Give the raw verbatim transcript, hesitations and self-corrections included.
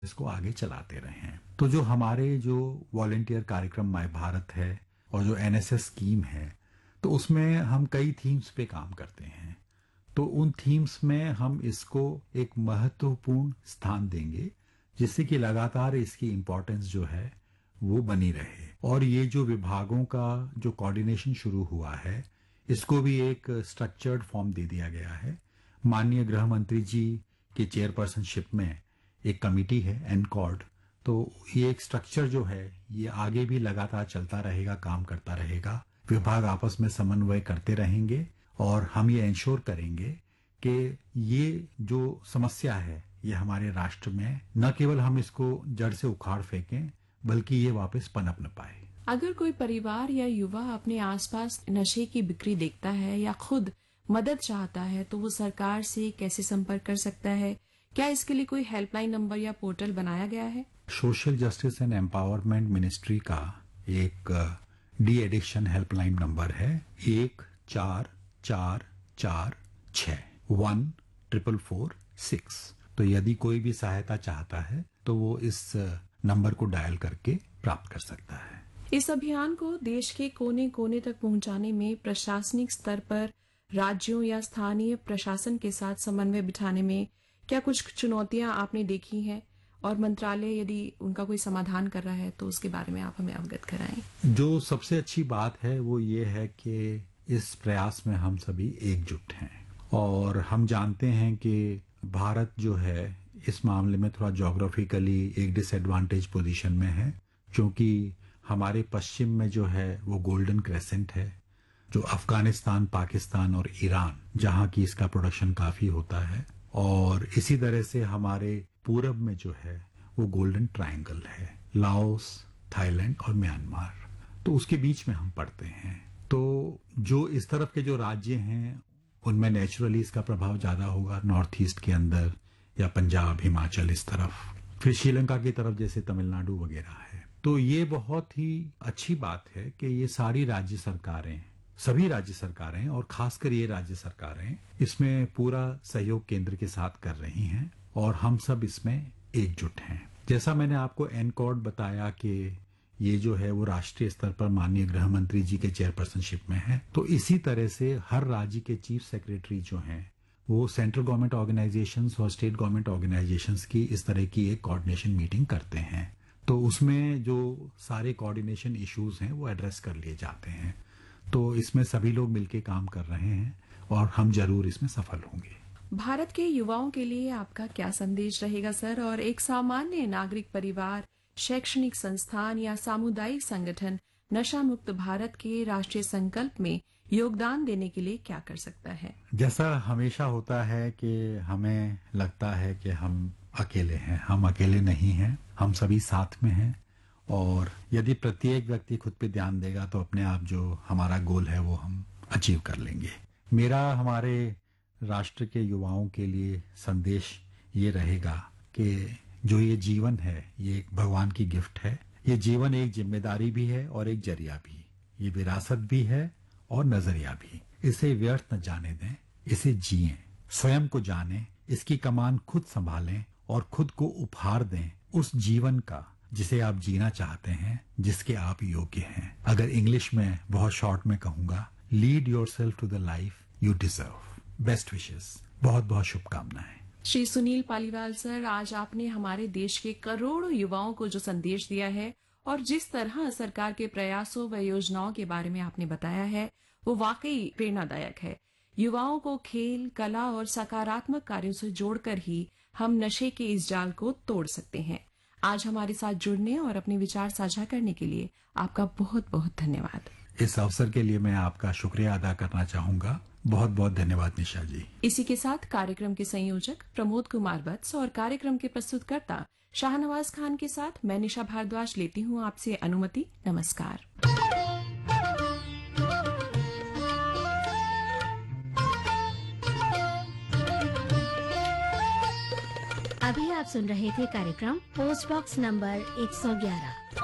इसको आगे चलाते रहें। तो जो हमारे जो वॉलेंटियर कार्यक्रम माय भारत है और जो एनएसएस स्कीम है, तो उसमें हम कई थीम्स पे काम करते हैं। तो उन थीम्स में हम इसको एक महत्वपूर्ण स्थान देंगे, जिससे कि लगातार इसकी इम्पोर्टेंस जो है वो बनी रहे। और ये जो विभागों का जो कोऑर्डिनेशन शुरू हुआ है, इसको भी एक स्ट्रक्चर्ड फॉर्म दे दिया गया है। माननीय गृह मंत्री जी के चेयरपर्सनशिप में एक कमिटी है एनकॉर्ड, तो ये एक स्ट्रक्चर जो है ये आगे भी लगातार चलता रहेगा, काम करता रहेगा। विभाग आपस में समन्वय करते रहेंगे और हम ये इंश्योर करेंगे कि ये जो समस्या है ये हमारे राष्ट्र में न केवल हम इसको जड़ से उखाड़ फेंकें, बल्कि ये वापस पनप न पाए। अगर कोई परिवार या युवा अपने आसपास नशे की बिक्री देखता है या खुद मदद चाहता है, तो वो सरकार से कैसे संपर्क कर सकता है? क्या इसके लिए कोई हेल्पलाइन नंबर या पोर्टल बनाया गया है? Social justice and empowerment ministry का एक डी एडिक्शन हेल्पलाइन नंबर है एक चार चार चार छः वन ट्रिपल फोर सिक्स। तो यदि कोई भी सहायता चाहता है तो वो इस नंबर को डायल करके प्राप्त कर सकता है। इस अभियान को देश के कोने कोने तक पहुंचाने में प्रशासनिक स्तर पर राज्यों या स्थानीय प्रशासन के साथ समन्वय बिठाने में क्या कुछ चुनौतियां आपने देखी हैं? और मंत्रालय यदि उनका कोई समाधान कर रहा है तो उसके बारे में आप हमें अवगत कराएं। जो सबसे अच्छी बात है वो ये है कि इस प्रयास में हम सभी एकजुट हैं और हम जानते हैं कि भारत जो है इस मामले में थोड़ा ज्योग्राफिकली एक डिसएडवांटेज पोजीशन में है, क्योंकि हमारे पश्चिम में जो है वो गोल्डन क्रेसेंट है, जो अफगानिस्तान, पाकिस्तान और ईरान, जहां की इसका प्रोडक्शन काफी होता है, और इसी तरह से हमारे पूरब में जो है वो गोल्डन ट्रायंगल है, लाओस, थाईलैंड और म्यांमार। तो उसके बीच में हम पड़ते हैं। तो जो इस तरफ के जो राज्य हैं उनमें नेचुरली इसका प्रभाव ज्यादा होगा, नॉर्थ ईस्ट के अंदर या पंजाब, हिमाचल इस तरफ, फिर श्रीलंका की तरफ जैसे तमिलनाडु वगैरह है। तो ये बहुत ही अच्छी बात है कि ये सारी राज्य सरकारें, सभी राज्य सरकारें और खासकर ये राज्य सरकारें इसमें पूरा सहयोग केंद्र के साथ कर रही हैं और हम सब इसमें एकजुट हैं। जैसा मैंने आपको एनकॉर्ड बताया कि ये जो है वो राष्ट्रीय स्तर पर माननीय गृह मंत्री जी के चेयरपर्सनशिप में है, तो इसी तरह से हर राज्य के चीफ सेक्रेटरी जो हैं वो सेंट्रल गवर्नमेंट ऑर्गेनाइजेशंस और स्टेट गवर्नमेंट ऑर्गेनाइजेशंस की इस तरह की एक कोऑर्डिनेशन मीटिंग करते हैं। तो उसमें जो सारे कोऑर्डिनेशन इश्यूज हैं वो एड्रेस कर लिए जाते हैं। तो इसमें सभी लोग मिलकर काम कर रहे हैं और हम जरूर इसमें सफल होंगे। भारत के युवाओं के लिए आपका क्या संदेश रहेगा सर? और एक सामान्य नागरिक परिवार, शैक्षणिक संस्थान या सामुदायिक संगठन नशा मुक्त भारत के राष्ट्रीय संकल्प में योगदान देने के लिए क्या कर सकता है? जैसा हमेशा होता है कि हमें लगता है कि हम अकेले हैं, हम अकेले नहीं हैं, हम सभी साथ में हैं। और यदि प्रत्येक व्यक्ति खुद पे ध्यान देगा तो अपने आप जो हमारा गोल है वो हम अचीव कर लेंगे। मेरा हमारे राष्ट्र के युवाओं के लिए संदेश ये रहेगा कि जो ये जीवन है ये एक भगवान की गिफ्ट है। ये जीवन एक जिम्मेदारी भी है और एक जरिया भी, ये विरासत भी है और नजरिया भी। इसे व्यर्थ न जाने दें, इसे जिएं, स्वयं को जानें, इसकी कमान खुद संभालें और खुद को उपहार दें उस जीवन का जिसे आप जीना चाहते हैं, जिसके आप योग्य हैं। अगर इंग्लिश में बहुत शॉर्ट में कहूंगा, lead yourself to the life you deserve. Best wishes, बहुत बहुत शुभकामनाएं। श्री सुनील पालीवाल सर, आज आपने हमारे देश के करोड़ों युवाओं को जो संदेश दिया है और जिस तरह सरकार के प्रयासों व योजनाओं के बारे में आपने बताया है वो वाकई प्रेरणादायक है। युवाओं को खेल, कला और सकारात्मक कार्यों से जोड़कर ही हम नशे के इस जाल को तोड़ सकते हैं। आज हमारे साथ जुड़ने और अपने विचार साझा करने के लिए आपका बहुत बहुत धन्यवाद। इस अवसर के लिए मैं आपका शुक्रिया अदा करना चाहूंगा। बहुत बहुत धन्यवाद निशा जी। इसी के साथ कार्यक्रम के संयोजक प्रमोद कुमार वत्स और कार्यक्रम के प्रस्तुतकर्ता शाहनवाज खान के साथ मैं निशा भारद्वाज लेती हूँ आपसे अनुमति। नमस्कार। अभी आप सुन रहे थे कार्यक्रम पोस्ट बॉक्स नंबर एक सौ ग्यारह